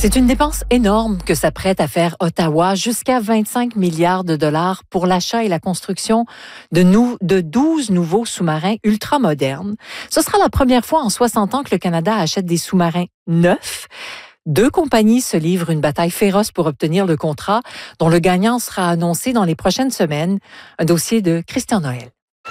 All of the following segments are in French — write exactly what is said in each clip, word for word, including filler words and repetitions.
C'est une dépense énorme que s'apprête à faire Ottawa, jusqu'à vingt-cinq milliards de dollars pour l'achat et la construction de, nou- de douze nouveaux sous-marins ultramodernes. Ce sera la première fois en soixante ans que le Canada achète des sous-marins neufs. Deux compagnies se livrent une bataille féroce pour obtenir le contrat, dont le gagnant sera annoncé dans les prochaines semaines. Un dossier de Christian Noël.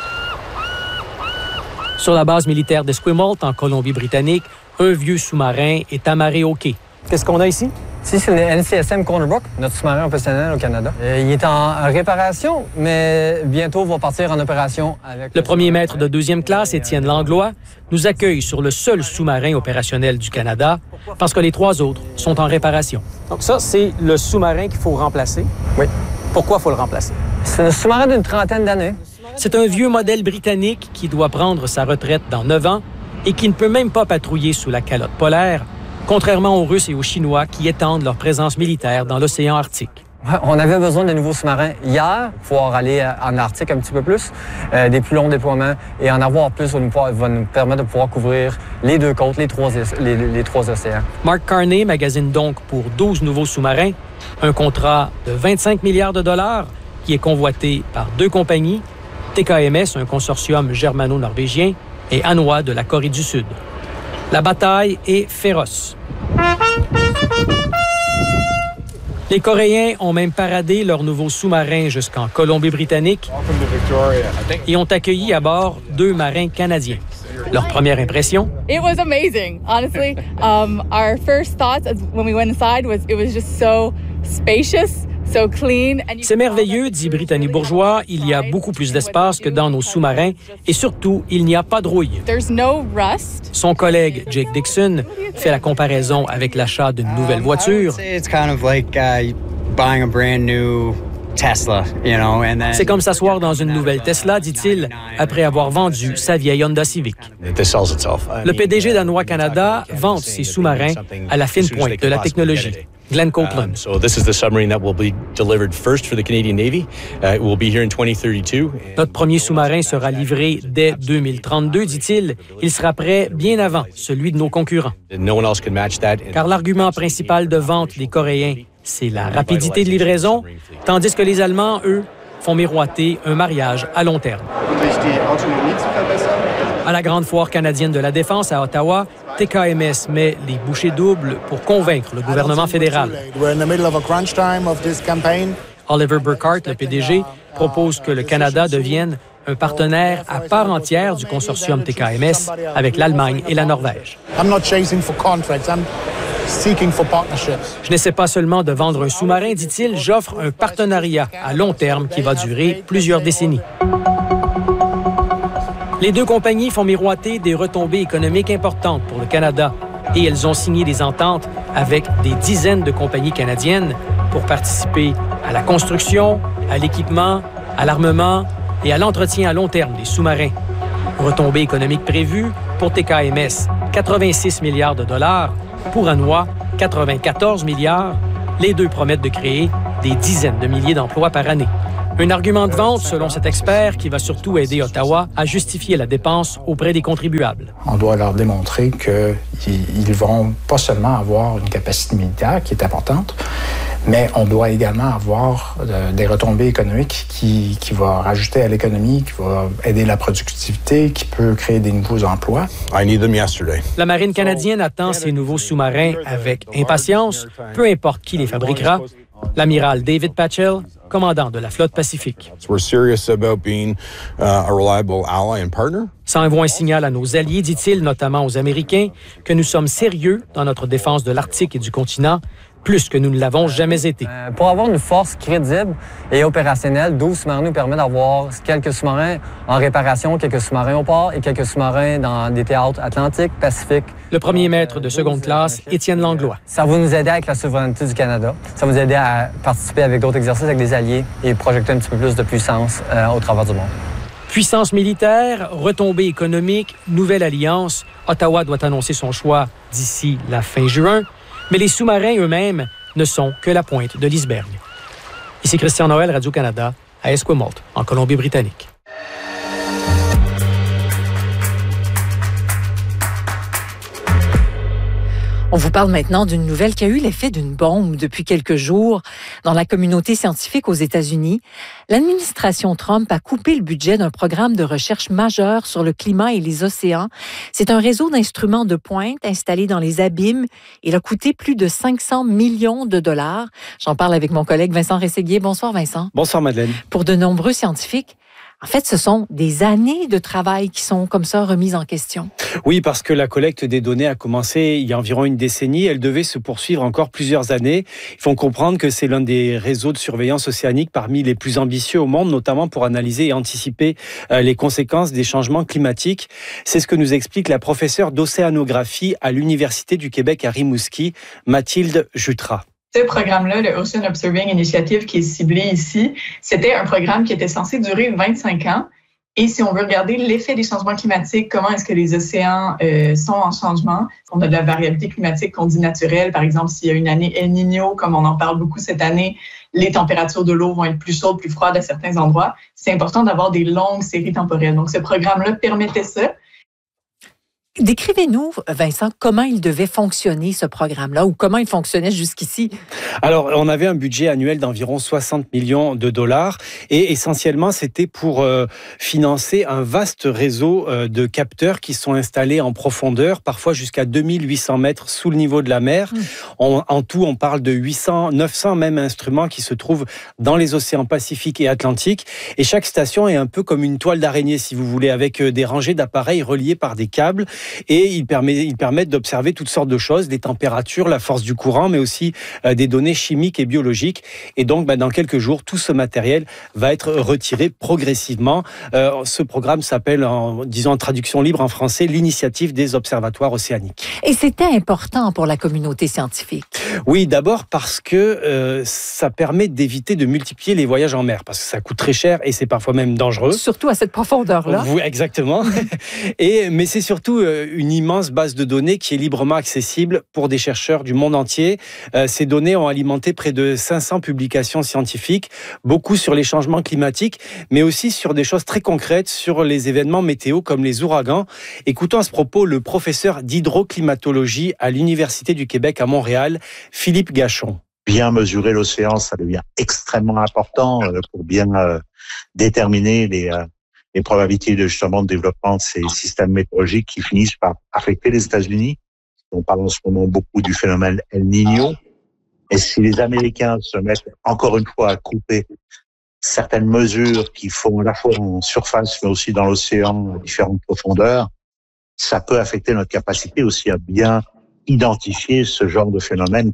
Sur la base militaire d'Esquimalt, en Colombie-Britannique, un vieux sous-marin est amarré au quai. Qu'est-ce qu'on a ici? Ici, c'est le N C S M Corner Brook, notre sous-marin professionnel au Canada. Euh, il est en réparation, mais bientôt va partir en opération avec... Le premier maître de deuxième classe, Étienne Langlois, nous accueille sur le seul sous-marin opérationnel du Canada parce que les trois autres sont en réparation. Donc ça, c'est le sous-marin qu'il faut remplacer. Oui. Pourquoi il faut le remplacer? C'est un sous-marin d'une trentaine d'années. C'est un vieux modèle britannique qui doit prendre sa retraite dans neuf ans et qui ne peut même pas patrouiller sous la calotte polaire, contrairement aux Russes et aux Chinois qui étendent leur présence militaire dans l'océan Arctique. On avait besoin de nouveaux sous-marins hier pour pouvoir aller en Arctique un petit peu plus, euh, des plus longs déploiements, et en avoir plus va nous, va nous permettre de pouvoir couvrir les deux côtes, les trois, les, les trois océans. Mark Carney magasine donc pour douze nouveaux sous-marins un contrat de vingt-cinq milliards de dollars qui est convoité par deux compagnies, T K M S, un consortium germano-norvégien, et Hanwha de la Corée du Sud. La bataille est féroce. Les Coréens ont même paradé leur nouveau sous-marin jusqu'en Colombie-Britannique et ont accueilli à bord deux marins canadiens. Leur première impression? It was amazing, honestly. Um, our first thoughts when we went inside was it was just so spacious. So clean. C'est merveilleux, dit Brittany Bourgeois. Il y a beaucoup plus d'espace que dans nos sous-marins et surtout, il n'y a pas de rouille. There's no rust. Son collègue Jake Dixon fait la comparaison avec l'achat d'une nouvelle voiture. It's kind of like uh, buying a brand new Tesla, you know, and then... C'est comme s'asseoir dans une nouvelle Tesla, dit-il, après avoir vendu sa vieille Honda Civic. Le P D G d'Hanwha Canada vante ses sous-marins à la fine pointe de la technologie. Glenn Copeland. Um, so this is the submarine that will be delivered first for the Canadian Navy. Uh, it will be here in twenty thirty-two. Notre premier sous-marin sera livré dès deux mille trente-deux, dit-il. Il sera prêt bien avant celui de nos concurrents. No one else can match that. Car l'argument principal de vente des Coréens, c'est la rapidité de livraison, tandis que les Allemands, eux, font miroiter un mariage à long terme. À la Grande Foire canadienne de la Défense à Ottawa, T K M S met les bouchées doubles pour convaincre le gouvernement fédéral. Oliver Burkhart, le P D G, propose que le Canada devienne un partenaire à part entière du consortium T K M S avec l'Allemagne et la Norvège. Je n'essaie pas seulement de vendre un sous-marin, dit-il, j'offre un partenariat à long terme qui va durer plusieurs décennies. Les deux compagnies font miroiter des retombées économiques importantes pour le Canada et elles ont signé des ententes avec des dizaines de compagnies canadiennes pour participer à la construction, à l'équipement, à l'armement et à l'entretien à long terme des sous-marins. Retombées économiques prévues pour T K M S, quatre-vingt-six milliards de dollars, pour Hanwha, quatre-vingt-quatorze milliards. Les deux promettent de créer des dizaines de milliers d'emplois par année. Un argument de vente, selon cet expert, qui va surtout aider Ottawa à justifier la dépense auprès des contribuables. On doit leur démontrer qu'ils vont pas seulement avoir une capacité militaire qui est importante, mais on doit également avoir euh, des retombées économiques qui, qui vont rajouter à l'économie, qui vont aider la productivité, qui peut créer des nouveaux emplois. I need them yesterday. La Marine canadienne attend ces nouveaux sous-marins avec impatience, peu importe qui les fabriquera. L'amiral David Patchell, commandant de la flotte Pacifique. We're serious about being uh, a reliable ally and partner. Ça envoie un signal à nos alliés, dit-il, notamment aux Américains, que nous sommes sérieux dans notre défense de l'Arctique et du continent, plus que nous ne l'avons jamais été. Euh, pour avoir une force crédible et opérationnelle, douze sous-marins nous permet d'avoir quelques sous-marins en réparation, quelques sous-marins au port et quelques sous-marins dans des théâtres atlantiques, pacifiques. Le premier maître de seconde classe, Étienne Langlois. Ça va nous aider avec la souveraineté du Canada. Ça va nous aider à participer avec d'autres exercices avec des alliés et projeter un petit peu plus de puissance euh, au travers du monde. Puissance militaire, retombées économiques, nouvelle alliance. Ottawa doit annoncer son choix d'ici la fin juin. Mais les sous-marins eux-mêmes ne sont que la pointe de l'iceberg. Ici Christian Noël, Radio-Canada, à Esquimalt, en Colombie-Britannique. On vous parle maintenant d'une nouvelle qui a eu l'effet d'une bombe depuis quelques jours dans la communauté scientifique aux États-Unis. L'administration Trump a coupé le budget d'un programme de recherche majeur sur le climat et les océans. C'est un réseau d'instruments de pointe installé dans les abîmes. Il a coûté plus de cinq cents millions de dollars. J'en parle avec mon collègue Vincent Rességuier. Bonsoir Vincent. Bonsoir Madeleine. Pour de nombreux scientifiques, en fait, ce sont des années de travail qui sont comme ça remises en question. Oui, parce que la collecte des données a commencé il y a environ une décennie. Elle devait se poursuivre encore plusieurs années. Il faut comprendre que c'est l'un des réseaux de surveillance océanique parmi les plus ambitieux au monde, notamment pour analyser et anticiper les conséquences des changements climatiques. C'est ce que nous explique la professeure d'océanographie à l'Université du Québec à Rimouski, Mathilde Jutras. Ce programme-là, le Ocean Observing Initiative qui est ciblé ici, c'était un programme qui était censé durer vingt-cinq ans. Et si on veut regarder l'effet des changements climatiques, comment est-ce que les océans euh, sont en changement, on a de la variabilité climatique qu'on dit naturelle, par exemple, s'il y a une année El Niño, comme on en parle beaucoup cette année, les températures de l'eau vont être plus chaudes, plus froides à certains endroits. C'est important d'avoir des longues séries temporelles. Donc, ce programme-là permettait ça. Décrivez-nous, Vincent, comment il devait fonctionner, ce programme-là, ou comment il fonctionnait jusqu'ici. Alors, on avait un budget annuel d'environ soixante millions de dollars et essentiellement, c'était pour euh, financer un vaste réseau euh, de capteurs qui sont installés en profondeur, parfois jusqu'à deux mille huit cents mètres sous le niveau de la mer. Mmh. On, en tout, on parle de huit cents, neuf cents même instruments qui se trouvent dans les océans Pacifique et Atlantique. Et chaque station est un peu comme une toile d'araignée, si vous voulez, avec des rangées d'appareils reliés par des câbles. Et ils permettent, ils permettent d'observer toutes sortes de choses, des températures, la force du courant, mais aussi euh, des données chimiques et biologiques. Et donc, bah, dans quelques jours, tout ce matériel va être retiré progressivement. Euh, ce programme s'appelle, en, disons en traduction libre en français, l'Initiative des observatoires océaniques. Et c'était important pour la communauté scientifique. Oui, d'abord parce que euh, ça permet d'éviter de multiplier les voyages en mer, parce que ça coûte très cher et c'est parfois même dangereux. Surtout à cette profondeur-là. Oui, exactement. et, mais c'est surtout euh, une immense base de données qui est librement accessible pour des chercheurs du monde entier. Euh, ces données ont alimenté près de cinq cents publications scientifiques, beaucoup sur les changements climatiques, mais aussi sur des choses très concrètes, sur les événements météo comme les ouragans. Écoutons à ce propos le professeur d'hydroclimatologie à l'Université du Québec à Montréal, Philippe Gachon. Bien mesurer l'océan, ça devient extrêmement important pour bien euh, déterminer les... Euh, les probabilités de justement de développement de ces systèmes météorologiques qui finissent par affecter les États-Unis. On parle en ce moment beaucoup du phénomène El Niño. Et si les Américains se mettent encore une fois à couper certaines mesures qui font à la fois en surface mais aussi dans l'océan à différentes profondeurs, ça peut affecter notre capacité aussi à bien identifier ce genre de phénomène.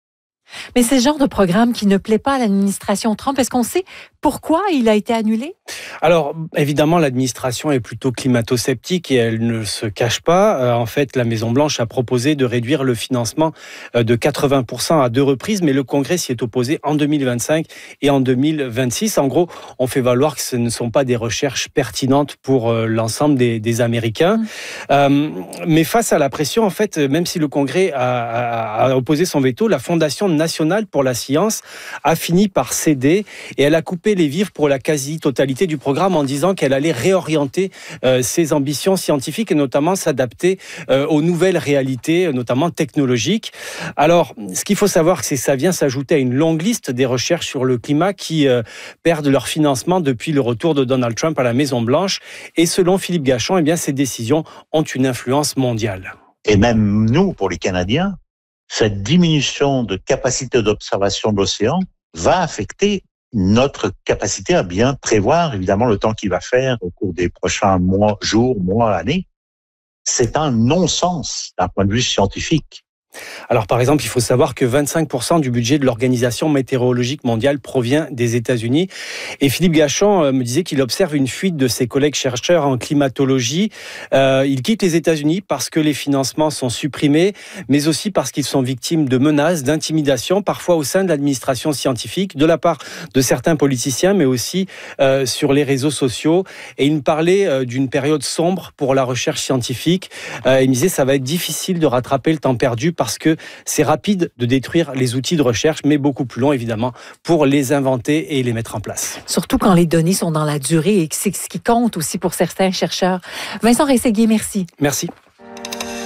Mais c'est le genre de programme qui ne plaît pas à l'administration Trump. Est-ce qu'on sait pourquoi il a été annulé? Alors, évidemment, l'administration est plutôt climato-sceptique et elle ne se cache pas. Euh, en fait, la Maison-Blanche a proposé de réduire le financement euh, de quatre-vingts pour cent à deux reprises, mais le Congrès s'y est opposé en deux mille vingt-cinq et en deux mille vingt-six. En gros, on fait valoir que ce ne sont pas des recherches pertinentes pour euh, l'ensemble des, des Américains. Mmh. Euh, mais face à la pression, en fait, même si le Congrès a, a, a opposé son veto, la Fondation nationale pour la science a fini par céder et elle a coupé les vivres pour la quasi-totalité du programme en disant qu'elle allait réorienter euh, ses ambitions scientifiques et notamment s'adapter euh, aux nouvelles réalités, notamment technologiques. Alors, ce qu'il faut savoir, c'est que ça vient s'ajouter à une longue liste des recherches sur le climat qui euh, perdent leur financement depuis le retour de Donald Trump à la Maison-Blanche. Et selon Philippe Gachon, eh bien, ces décisions ont une influence mondiale. Et même nous, pour les Canadiens, cette diminution de capacité d'observation de l'océan va affecter notre capacité à bien prévoir, évidemment, le temps qu'il va faire au cours des prochains mois, jours, mois, années. C'est un non-sens d'un point de vue scientifique. Alors, par exemple, il faut savoir que vingt-cinq pour cent du budget de l'Organisation météorologique mondiale provient des États-Unis. Et Philippe Gachon me disait qu'il observe une fuite de ses collègues chercheurs en climatologie. Euh, ils quittent les États-Unis parce que les financements sont supprimés, mais aussi parce qu'ils sont victimes de menaces, d'intimidation, parfois au sein de l'administration scientifique, de la part de certains politiciens, mais aussi euh, sur les réseaux sociaux. Et il me parlait euh, d'une période sombre pour la recherche scientifique. Euh, il me disait que ça va être difficile de rattraper le temps perdu parce que c'est rapide de détruire les outils de recherche, mais beaucoup plus long, évidemment, pour les inventer et les mettre en place. Surtout quand les données sont dans la durée et que c'est ce qui compte aussi pour certains chercheurs. Vincent Rességuier, merci. Merci.